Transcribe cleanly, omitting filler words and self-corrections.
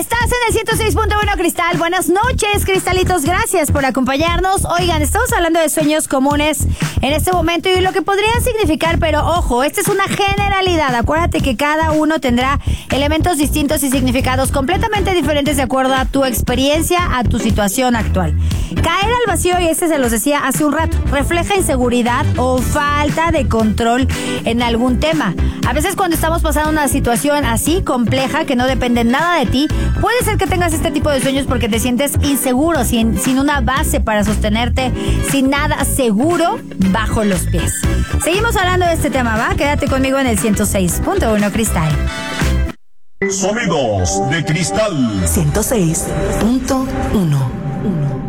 Estás en el 106.1 Cristal. Buenas noches, cristalitos. Gracias por acompañarnos. Oigan, estamos hablando de sueños comunes en este momento y lo que podría significar, pero ojo, esta es una generalidad. Acuérdate que cada uno tendrá elementos distintos y significados completamente diferentes de acuerdo a tu experiencia, a tu situación actual. Caer al vacío, y se los decía hace un rato, refleja inseguridad o falta de control en algún tema. A veces cuando estamos pasando una situación así compleja que no depende nada de ti, puede ser que tengas este tipo de sueños porque te sientes inseguro, sin una base para sostenerte, sin nada seguro bajo los pies. Seguimos hablando de este tema, ¿va? Quédate conmigo en el 106.1 Cristal. Sonidos de cristal. 106.1